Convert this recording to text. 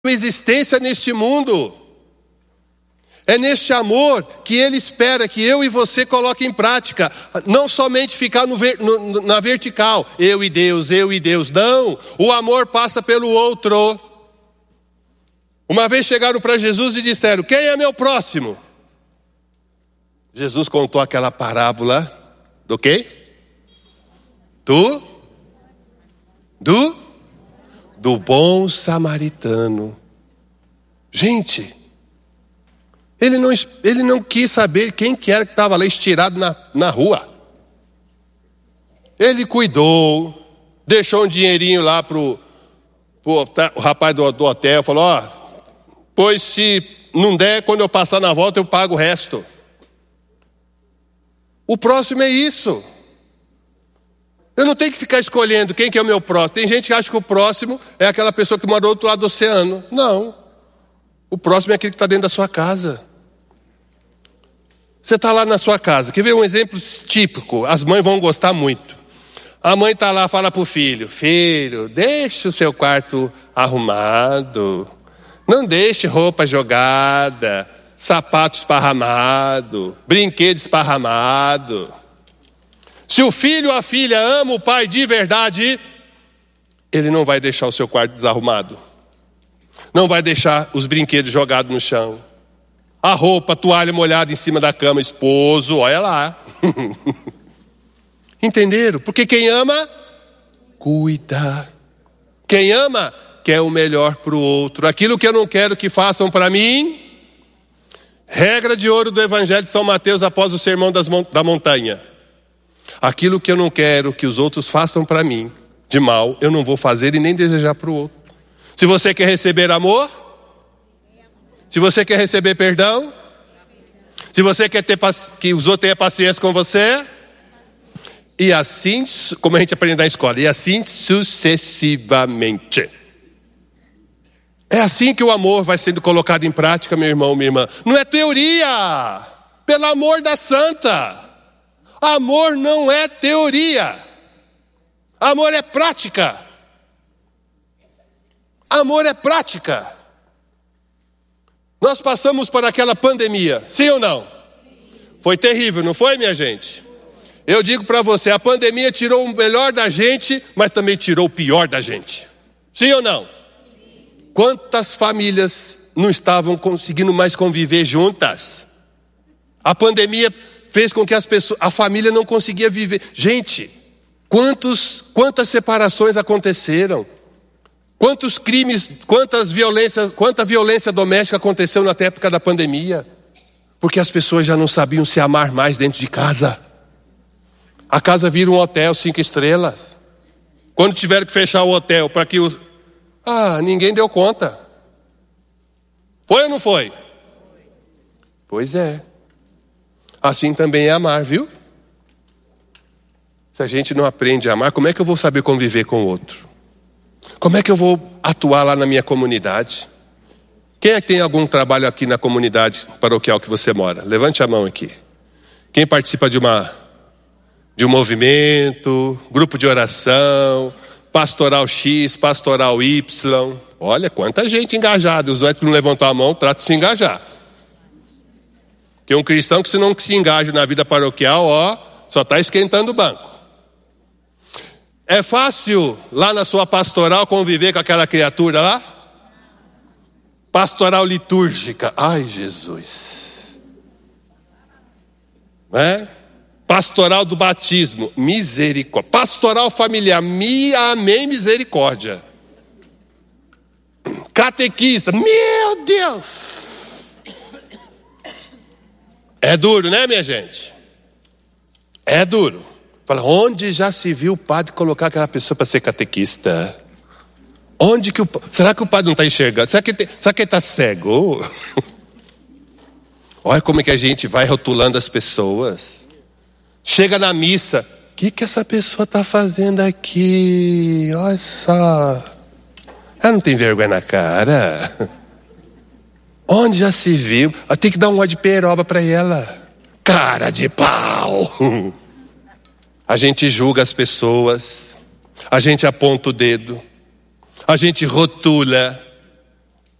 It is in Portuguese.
existência neste mundo. É neste amor que Ele espera que eu e você coloquem em prática. Não somente ficar na vertical, eu e Deus, eu e Deus. Não, o amor passa pelo outro. Uma vez chegaram para Jesus e disseram: quem é meu próximo? Jesus contou aquela parábola do quê? Do bom samaritano. Gente, ele não quis saber quem que era que estava lá estirado na rua. Ele cuidou, deixou um dinheirinho lá pro rapaz do hotel, falou: ó, pois se não der, quando eu passar na volta eu pago o resto. O próximo é isso. Eu não tenho que ficar escolhendo quem que é o meu próximo. Tem gente que acha que o próximo é aquela pessoa que mora do outro lado do oceano. Não. O próximo é aquele que está dentro da sua casa. Você está lá na sua casa. Quer ver um exemplo típico? As mães vão gostar muito. A mãe está lá, fala para o filho: filho, deixe o seu quarto arrumado. Não deixe roupa jogada, sapato esparramado, brinquedo esparramado. Se o filho ou a filha ama o pai de verdade, ele não vai deixar o seu quarto desarrumado. Não vai deixar os brinquedos jogados no chão. A roupa, a toalha molhada em cima da cama. Esposo, olha lá. Entenderam? Porque quem ama, cuida. Quem ama, quer o melhor para o outro. Aquilo que eu não quero que façam para mim. Regra de ouro do Evangelho de São Mateus após o Sermão da Montanha. Aquilo que eu não quero que os outros façam para mim de mal, eu não vou fazer e nem desejar para o outro. Se você quer receber amor, se você quer receber perdão, se você quer que os outros tenham paciência com você, e assim, como a gente aprende na escola, e assim sucessivamente. É assim que o amor vai sendo colocado em prática, meu irmão, minha irmã. Não é teoria, pelo amor da santa. Amor não é teoria. Amor é prática. Amor é prática. Nós passamos por aquela pandemia, sim ou não? Foi terrível, não foi, minha gente? Eu digo para você, a pandemia tirou o melhor da gente, mas também tirou o pior da gente. Sim ou não? Quantas famílias não estavam conseguindo mais conviver juntas? A pandemia fez com que a família não conseguia viver. Gente, quantas separações aconteceram? Quantos crimes, quanta violência doméstica aconteceu na época da pandemia? Porque as pessoas já não sabiam se amar mais dentro de casa. A casa vira um hotel 5 estrelas. Quando tiveram que fechar o hotel para que ninguém deu conta. Foi ou não foi? Pois é. Assim também é amar, viu? Se a gente não aprende a amar, como é que eu vou saber conviver com o outro? Como é que eu vou atuar lá na minha comunidade? Quem é que tem algum trabalho aqui na comunidade paroquial que você mora? Levante a mão aqui. Quem participa de um movimento, grupo de oração, pastoral X, pastoral Y? Olha, quanta gente engajada. Os outros que não levantou a mão, trata de se engajar. Porque um cristão que se não se engaja na vida paroquial, só está esquentando o banco. É fácil lá na sua pastoral conviver com aquela criatura lá? Pastoral litúrgica. Ai, Jesus. Pastoral do batismo. Misericórdia. Pastoral familiar. Amém, misericórdia. Catequista. Meu Deus. É duro, né, minha gente? É duro. Fala, onde já se viu o padre colocar aquela pessoa para ser catequista? Será que o padre não está enxergando? Será que ele está cego? Olha como é que a gente vai rotulando as pessoas. Chega na missa, o que essa pessoa está fazendo aqui? Olha só. Ela não tem vergonha na cara? Onde já se viu? Tem que dar um óleo de peroba para ela. Cara de pau. A gente julga as pessoas. A gente aponta o dedo. A gente rotula.